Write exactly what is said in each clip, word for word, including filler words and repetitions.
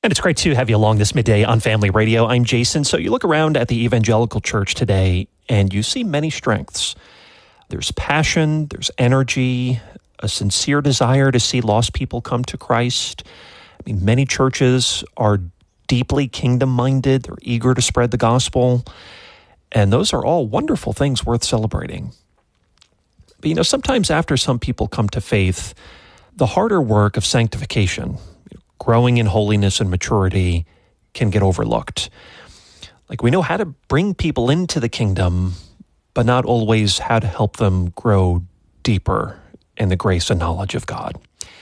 And it's great to have you along this midday on Family Radio. I'm Jason. So you look around at the evangelical church today and you see many strengths. There's passion, there's energy, a sincere desire to see lost people come to Christ. I mean, many churches are deeply kingdom-minded. They're eager to spread the gospel. And those are all wonderful things worth celebrating. But, you know, sometimes after some people come to faith, the harder work of sanctification, growing in holiness and maturity, can get overlooked. Like, we know how to bring people into the kingdom, but not always how to help them grow deeper in the grace and knowledge of God.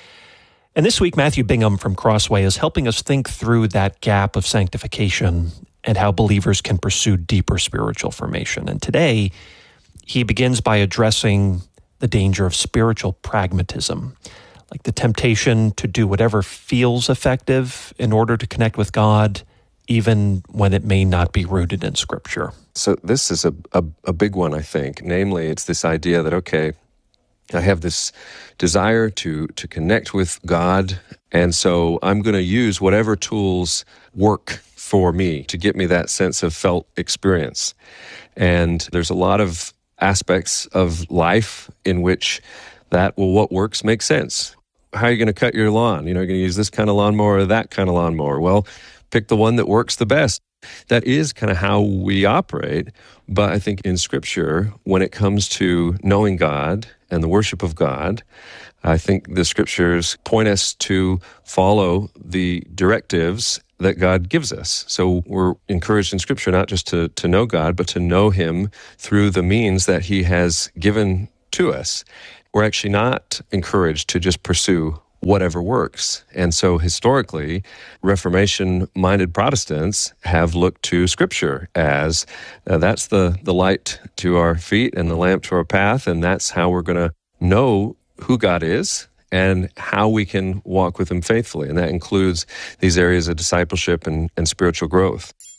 And this week, Matthew Bingham from Crossway is helping us think through that gap of sanctification and how believers can pursue deeper spiritual formation. And today, he begins by addressing the danger of spiritual pragmatism, like the temptation to do whatever feels effective in order to connect with God, even when it may not be rooted in Scripture. So this is a, a, a big one, I think. Namely, it's this idea that, okay, I have this desire to, to connect with God, and so I'm going to use whatever tools work for me to get me that sense of felt experience. And there's a lot of aspects of life in which that, well, what works makes sense. How are you going to cut your lawn? You know, you're going to use this kind of lawnmower or that kind of lawnmower. Well, pick the one that works the best. That is kind of how we operate. But I think in Scripture, when it comes to knowing God and the worship of God, I think the Scriptures point us to follow the directives that God gives us. So we're encouraged in Scripture not just to, to know God, but to know Him through the means that He has given to us. We're actually not encouraged to just pursue whatever works. And so historically, Reformation-minded Protestants have looked to Scripture as uh, that's the, the light to our feet and the lamp to our path, and that's how we're going to know who God is and how we can walk with Him faithfully. And that includes these areas of discipleship and, and spiritual growth.